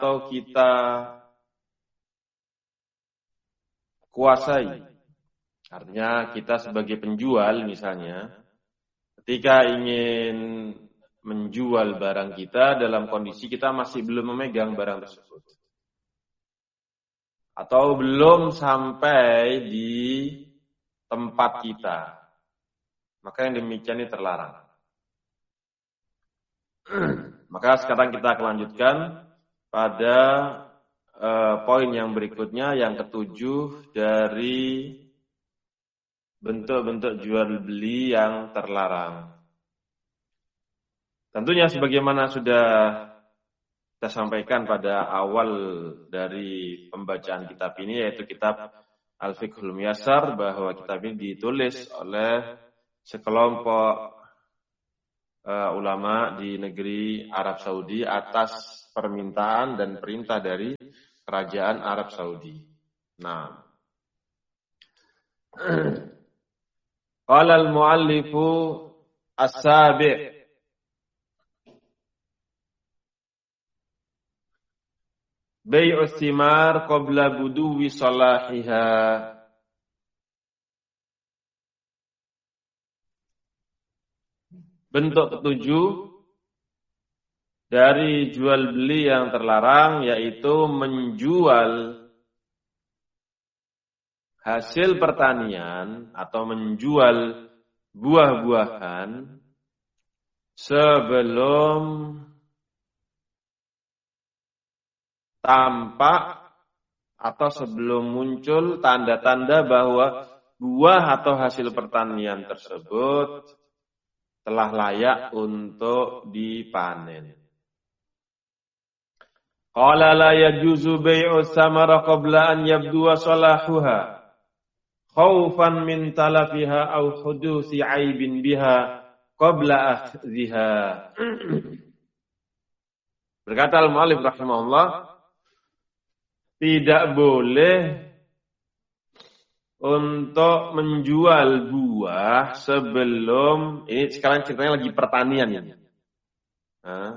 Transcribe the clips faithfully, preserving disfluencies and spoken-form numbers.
atau kita kuasai. Artinya kita sebagai penjual misalnya, ketika ingin menjual barang kita dalam kondisi kita masih belum memegang barang tersebut. Atau belum sampai di tempat kita. Maka yang demikian ini terlarang. Maka sekarang kita akan lanjutkan pada uh, poin yang berikutnya, yang ketujuh dari bentuk-bentuk jual beli yang terlarang. Tentunya sebagaimana sudah kita sampaikan pada awal dari pembacaan kitab ini, yaitu kitab Al-Fiqhul Muyassar, bahwa kitab ini ditulis oleh sekelompok uh, ulama di negeri Arab Saudi atas permintaan dan perintah dari kerajaan Arab Saudi. Nah, qala al-muallifu as-sabi' bai'u thimar qabla buduwi salahiha. Bentuk ketujuh dari jual beli yang terlarang, yaitu menjual hasil pertanian atau menjual buah-buahan sebelum tampak atau sebelum muncul tanda-tanda bahwa buah atau hasil pertanian tersebut telah layak untuk dipanen. Qala la yajuzu bai'u thamara qabla an yabduwa salahuha khaufan min talafiha aw hudusi aibin biha qabla akhdhiha. Berkata al-mu'allif rahimahullah, tidak boleh untuk menjual buah sebelum, ini sekarang ceritanya lagi pertanian ya. Nah,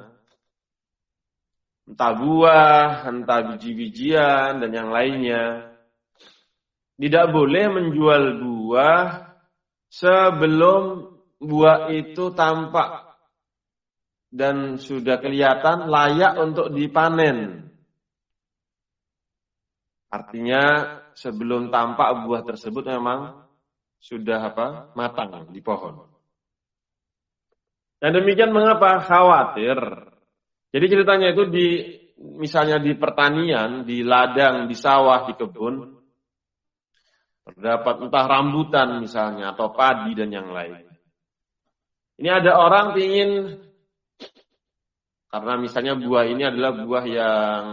entah buah, entah biji-bijian dan yang lainnya. Tidak boleh menjual buah sebelum buah itu tampak dan sudah kelihatan layak untuk dipanen. Artinya sebelum tampak buah tersebut memang sudah apa? Matang di pohon. Dan demikian mengapa? Khawatir. Jadi ceritanya itu di misalnya di pertanian, di ladang, di sawah, di kebun, terdapat entah rambutan misalnya atau padi dan yang lain. Ini ada orang ingin, karena misalnya buah ini adalah buah yang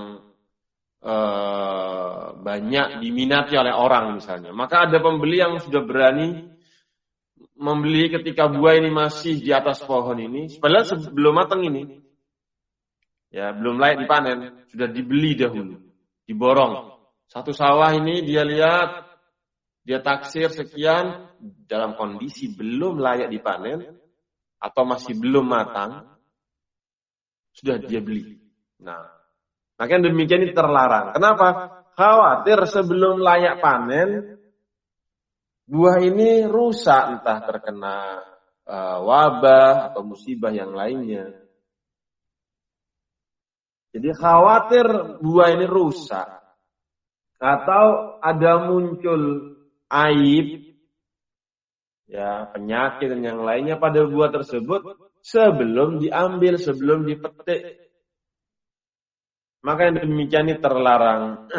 eh, banyak diminati oleh orang misalnya. Maka ada pembeli yang sudah berani membeli ketika buah ini masih di atas pohon ini, padahal sebelum matang ini, ya belum layak dipanen, sudah dibeli dahulu, diborong. Satu sawah ini dia lihat, dia taksir sekian, dalam kondisi belum layak dipanen atau masih belum matang, sudah dia beli. Nah, makanya demikian ini terlarang. Kenapa? Khawatir sebelum layak panen, buah ini rusak, entah terkena uh, wabah atau musibah yang lainnya. Jadi khawatir buah ini rusak atau ada muncul aib, ya penyakit dan yang lainnya pada buah tersebut sebelum diambil, sebelum dipetik. Maka yang demikian ini terlarang.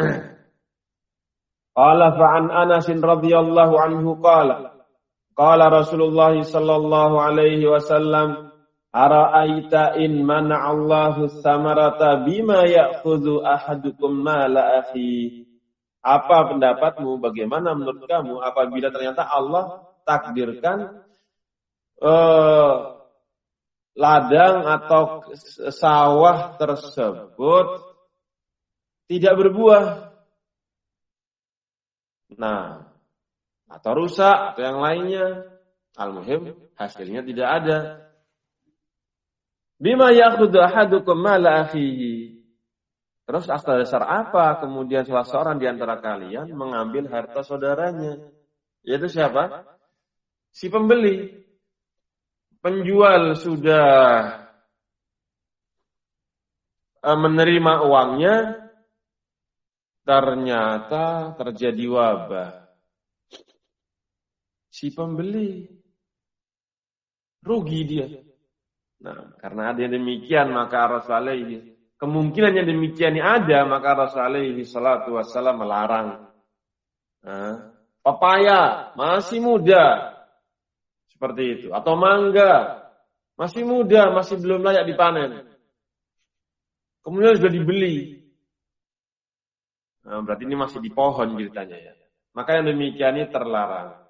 Qala fa'an Anas radhiyallahu anhu qala qala Rasulullah sallallahu alaihi wasallam ara'aita in mana'allahu tsamarata bima ya'khudhu ahadukum mala akhi. Apa pendapatmu, bagaimana menurut kamu apabila ternyata Allah takdirkan eh, ladang atau sawah tersebut tidak berbuah, nah, atau rusak atau yang lainnya, al-muhim hasilnya tidak ada. Bima ya'khudhu ahadukum mala akhihi, Terus atas dasar apa kemudian salah seorang di antara kalian mengambil harta saudaranya? Yaitu siapa? Si pembeli. Penjual sudah menerima uangnya, ternyata terjadi wabah. Si pembeli rugi dia. Nah, karena ada yang demikian maka Rasulullah kemungkinan yang demikian ini ada, maka Rasulullah sallallahu alaihi wasallam melarang. Nah, pepaya masih muda seperti itu, atau mangga masih muda, masih belum layak dipanen. Kemudian sudah dibeli. Nah, berarti ini masih di pohon ceritanya ya. Maka yang demikian ini terlarang.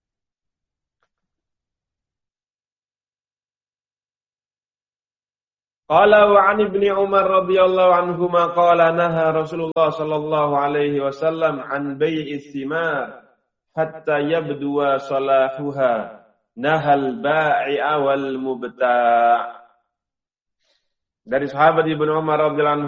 Qala wa 'an Ibnu Umar radhiyallahu anhuma qala naha Rasulullah sallallahu alaihi wasallam an bai'is thimar hatta yabduwa salahuha nahal bai'a wal mubta'. Dari sahabat Ibnu Umar radhiyallahu anhu